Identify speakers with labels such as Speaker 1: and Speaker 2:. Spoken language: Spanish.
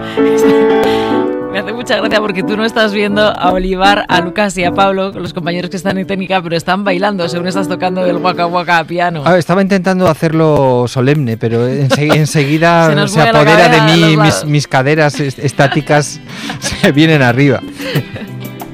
Speaker 1: Me hace mucha gracia porque tú no estás viendo a Olivar, a Lucas y a Pablo, los compañeros que están en técnica, pero están bailando según estás tocando el Waka Waka a piano.
Speaker 2: Estaba intentando hacerlo solemne, pero enseguida se
Speaker 1: mueve la
Speaker 2: apodera de
Speaker 1: cabeza a
Speaker 2: mí,
Speaker 1: los lados.
Speaker 2: mis caderas estáticas se vienen arriba.